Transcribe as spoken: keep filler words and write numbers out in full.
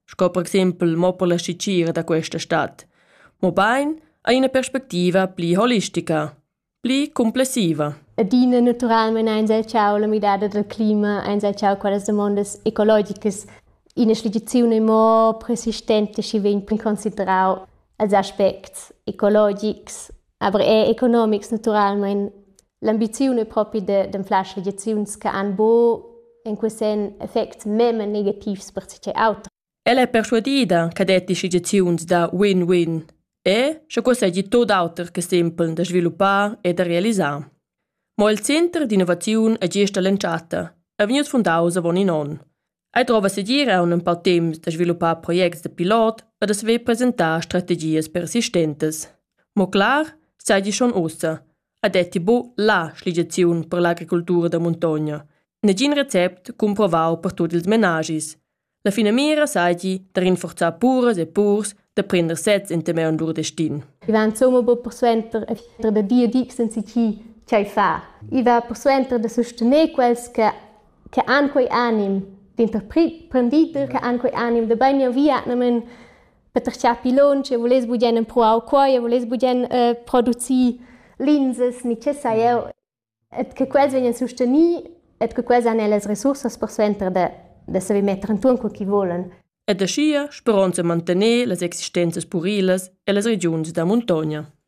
sco per exempel mo per la scicira da questa stat, mo bain a una perspectiva pli holistica, pli complessiva. Adina naturalment ein sehr ciao la midada del clima, ein sehr ciao quelles demandas ecologicas, in legislazione mo persistente si ven considerau als aspects ecologics, aber e economics naturalment. L'ambizione proprio de den flash legislazions che han bo in quesen effects mem negativs per c'è auto. Ella è persuadida che detti legislazions da win-win e che questo è tot auter che sempel da sviluppar e da realisar. Mo il Centro di Innovazione e Gesta Lanciata è venuto fondato avon in on. Ei trova se gira un po' temps da sviluppar proiects de pilot e da saver presentar strategies persistentes. Mo clar, sai schon ossa, a detti bo la sligiazione per l'agricoltura da montagna. Negin recept comprovau per tutti ils menagis. La fina mira sai da rinforzar pures e purs da prender sets in temeu lur destin. I va insomma bo persuenter e da dia dix en si chi c'hai fa. I va persuenter da sostener quels che che han quei anim d'interprenditer che han quei anim da bagna via namen per tercia pilon che voles bugen pro au quai voles bugen uh, produzi linzes ni che sai eu et che quels venien sosteni et che quels han les resources per suenter da da se mettere in tuon co chi volen. E da scia speranza mantenere las existenzas purilas e las regions da montagna.